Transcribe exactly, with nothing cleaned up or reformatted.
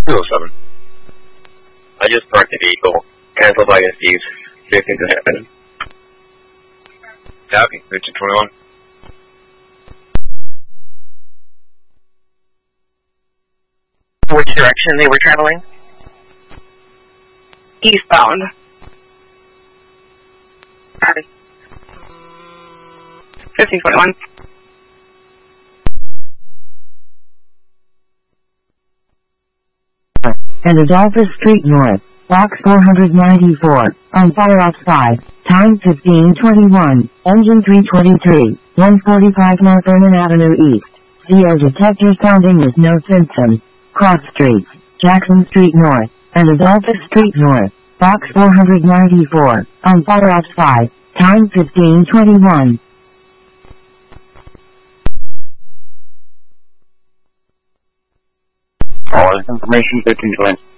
two oh seven. I just parked the vehicle. Cancel flag and Steve's. See if things can happen. Copy. fifteen twenty-one. Which direction they were traveling? Eastbound. Copy. fifteen twenty-one. And Adolphus Street North, box four ninety-four, on Fire Ops five, time fifteen twenty-one, engine three twenty-three, one forty-five North Vernon Avenue East. C O detector sounding with no symptoms. Cross Streets, Jackson Street North, and Adolphus Street North, box four ninety-four, on Fire Ops five, time fifteen twenty-one. All this information fifteen twenty.